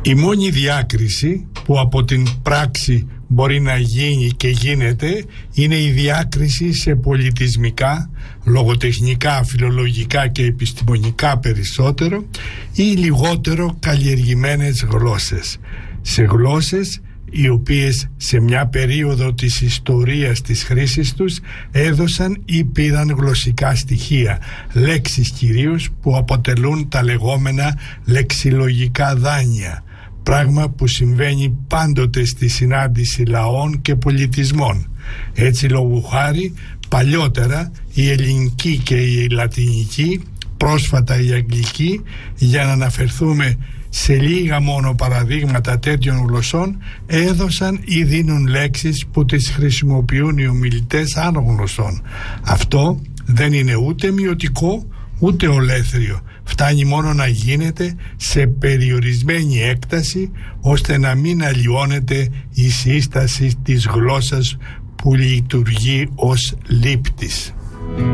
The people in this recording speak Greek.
Η μόνη διάκριση που από την πράξη μπορεί να γίνει και γίνεται είναι η διάκριση σε πολιτισμικά, λογοτεχνικά, φιλολογικά και επιστημονικά περισσότερο ή λιγότερο καλλιεργημένες γλώσσες. Σε γλώσσες οι οποίες σε μια περίοδο της ιστορίας της χρήσης τους έδωσαν ή πήραν γλωσσικά στοιχεία, λέξεις κυρίως που αποτελούν τα λεγόμενα λεξιλογικά δάνεια, πράγμα που συμβαίνει πάντοτε στη συνάντηση λαών και πολιτισμών. Έτσι, λόγου χάρη, παλιότερα η ελληνική και η λατινική, πρόσφατα η αγγλική, για να αναφερθούμε σε λίγα μόνο παραδείγματα τέτοιων γλωσσών, έδωσαν ή δίνουν λέξεις που τις χρησιμοποιούν οι ομιλητές άλλων γλωσσών. Αυτό δεν είναι ούτε μειωτικό ούτε ολέθριο. Φτάνει μόνο να γίνεται σε περιορισμένη έκταση, ώστε να μην αλλοιώνεται η σύσταση της γλώσσας που λειτουργεί ως λήπτης.